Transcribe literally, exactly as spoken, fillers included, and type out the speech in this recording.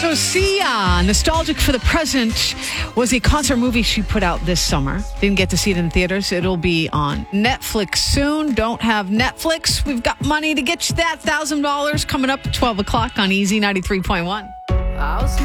So Sia, Nostalgic for the Present, was a concert movie she put out this summer. Didn't get to see it in theaters. It'll be on Netflix soon. Don't have Netflix? We've got money to get you that. one thousand dollars coming up at twelve o'clock on Easy ninety-three point one.